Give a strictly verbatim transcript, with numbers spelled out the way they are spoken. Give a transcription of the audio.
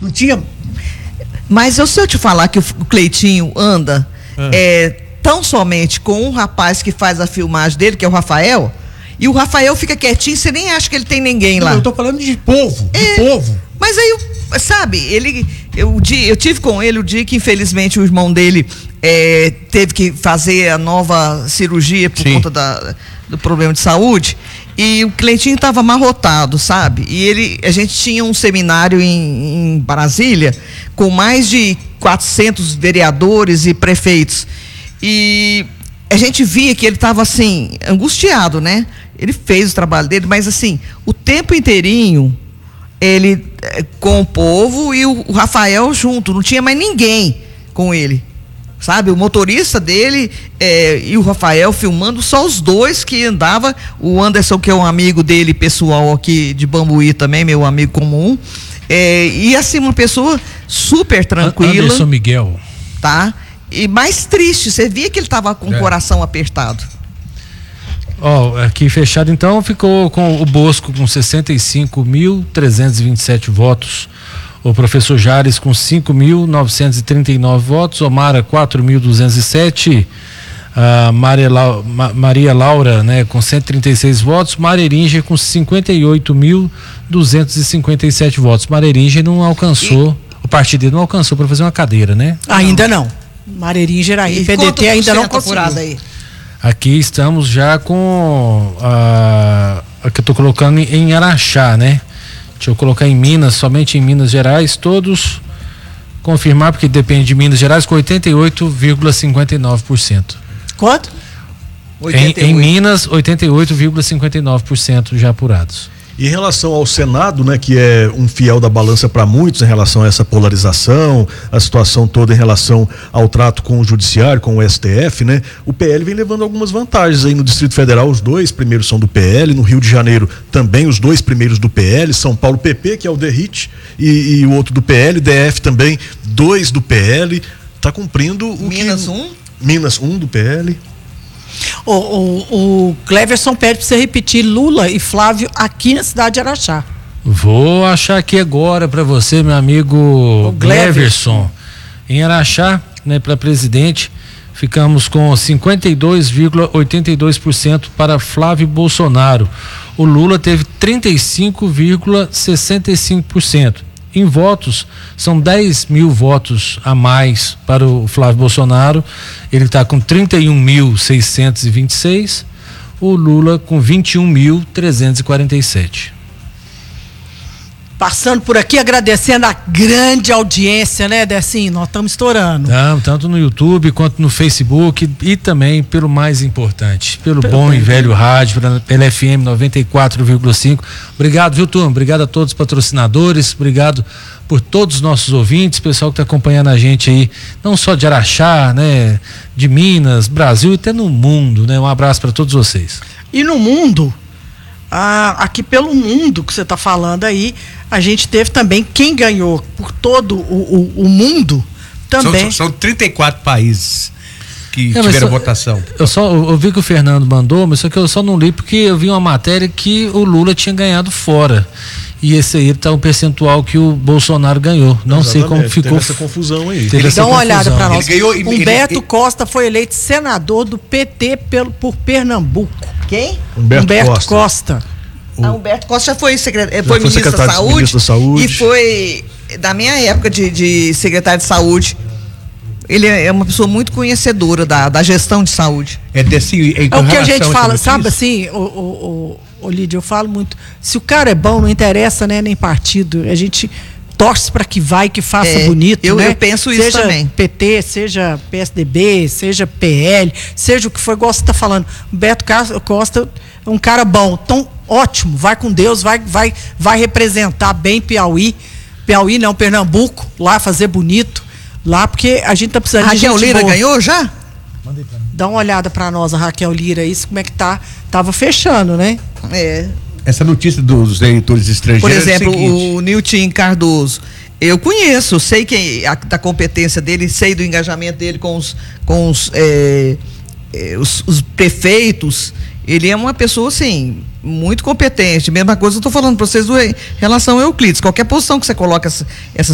Não tinha. Mas eu, se eu te falar que o Cleitinho anda ah. é, tão somente com um rapaz que faz a filmagem dele, que é o Rafael, e o Rafael fica quietinho, você nem acha que ele tem ninguém lá. Não, eu tô falando de povo, de é, povo. Mas aí, sabe, ele, eu, eu tive com ele o dia que infelizmente o irmão dele é, teve que fazer a nova cirurgia por Sim. conta da, do problema de saúde. E o Cleitinho estava amarrotado, sabe? E ele, a gente tinha um seminário em, em Brasília com mais de quatrocentos vereadores e prefeitos. E a gente via que ele estava assim, angustiado, né? Ele fez o trabalho dele, mas assim, o tempo inteirinho, ele com o povo e o, o Rafael junto, não tinha mais ninguém com ele. Sabe, o motorista dele é, e o Rafael filmando, só os dois que andava, o Anderson, que é um amigo dele pessoal aqui de Bambuí também, meu amigo comum, é, e assim, uma pessoa super tranquila. Anderson Miguel. Tá? E mais triste, você via que ele estava com é. o coração apertado. Ó, oh, aqui fechado então, ficou com o Bosco com sessenta e cinco mil trezentos e vinte e sete votos. O professor Jares com cinco mil novecentos e trinta e nove votos, Omara quatro mil duzentos e sete, a Maria, La, Ma, Maria Laura, né, com cento e trinta e seis votos, Mareringer com cinquenta e oito mil duzentos e cinquenta e sete votos. Mareringer não alcançou, e... o partido dele não alcançou para fazer uma cadeira, né? Ainda não. Mareringer aí, P D T ainda não conseguiu. Aí? Aqui estamos já com a, a que eu estou colocando em, em Araxá, né? Deixa eu colocar em Minas, somente em Minas Gerais, todos confirmar, porque depende de Minas Gerais, com oitenta e oito vírgula cinquenta e nove por cento. Quanto? Em, em Minas, oitenta e oito vírgula cinquenta e nove por cento já apurados. E em relação ao Senado, né, que é um fiel da balança para muitos em relação a essa polarização, a situação toda em relação ao trato com o Judiciário, com o S T F, né, o P L vem levando algumas vantagens aí no Distrito Federal. Os dois primeiros são do P L, no Rio de Janeiro também os dois primeiros do P L, São Paulo P P, que é o Derrit, e, e o outro do P L, D F também, dois do P L, tá cumprindo o Minas que... um? Minas um do P L. O, o, o Cleverson pede para você repetir Lula e Flávio aqui na cidade de Araxá. Vou achar aqui agora para você, meu amigo Cleverson. Em Araxá, né, para presidente, ficamos com cinquenta e dois vírgula oitenta e dois por cento para Flávio Bolsonaro. O Lula teve trinta e cinco vírgula sessenta e cinco por cento. Em votos, são dez mil votos a mais para o Flávio Bolsonaro. Ele está com trinta e um mil seiscentos e vinte e seis. O Lula com vinte e um mil trezentos e quarenta e sete. Passando por aqui, agradecendo a grande audiência, né, Decinho? Nós estamos estourando. Não, tanto no YouTube quanto no Facebook e também pelo mais importante, pelo, pelo bom bem, e velho bem. rádio, pela, pela F M noventa e quatro vírgula cinco. Obrigado, viu, turma? Obrigado a todos os patrocinadores, obrigado por todos os nossos ouvintes, pessoal que está acompanhando a gente aí, não só de Araxá, né, de Minas, Brasil e até no mundo, né? Um abraço para todos vocês. E no mundo, ah, aqui pelo mundo que você está falando aí, a gente teve também quem ganhou por todo o, o, o mundo também. São, são trinta e quatro países que é, tiveram só, votação. Eu só eu, eu vi que o Fernando mandou, mas só que eu só não li porque eu vi uma matéria que o Lula tinha ganhado fora. E esse aí tá o percentual que o Bolsonaro ganhou. Não Exatamente, sei como ficou. Teve essa confusão aí. Ele dá uma olhada para nós. Ele ganhou, Humberto ele, ele, Costa foi eleito senador do P T pelo, por Pernambuco. Quem? Humberto, Humberto Costa. Costa. O... Ah, Humberto Costa já foi, secret... já foi foi ministro, da saúde, ministro da Saúde e foi da minha época de, de secretário de saúde. Ele é uma pessoa muito conhecedora da, da gestão de saúde. É, desse, é, é o que a gente fala, sabe assim, o, o, o, o Lídio, eu falo muito, se o cara é bom, não interessa, né, nem partido, a gente torce para que vai, que faça é, bonito, eu, né? Eu penso isso seja também. P T, seja P S D B, seja P L, seja o que for, igual você está falando. Beto Costa é um cara bom, tão ótimo, vai com Deus, vai, vai, vai representar bem Piauí, Piauí não, Pernambuco, lá fazer bonito, lá porque a gente tá precisando a de gente Raquel Lira boa. ganhou já? Dá uma olhada para nós, a Raquel Lira, isso como é que tá, tava fechando, né? É. Essa notícia dos eleitores estrangeiros. Por exemplo, é o, o Nilton Cardoso, eu conheço, sei que a, da competência dele, sei do engajamento dele com os, com os, é, é, os, os prefeitos. Ele é uma pessoa, assim, muito competente. Mesma coisa eu estou falando para vocês em relação ao Euclides. Qualquer posição que você coloca essa, essa